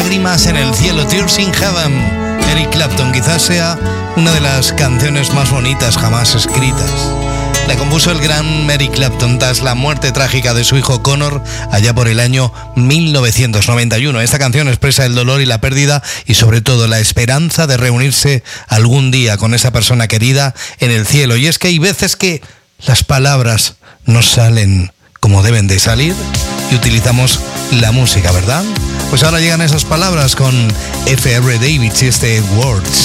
Lágrimas en el cielo, Tears in Heaven. Eric Clapton, quizás sea una de las canciones más bonitas jamás escritas. La compuso el gran Eric Clapton tras la muerte trágica de su hijo Connor allá por el año 1991. Esta canción expresa el dolor y la pérdida y sobre todo la esperanza de reunirse algún día con esa persona querida en el cielo. Y es que hay veces que las palabras no salen como deben de salir y utilizamos la música, ¿verdad? Pues ahora llegan esas palabras con F.R. Davids y este Words.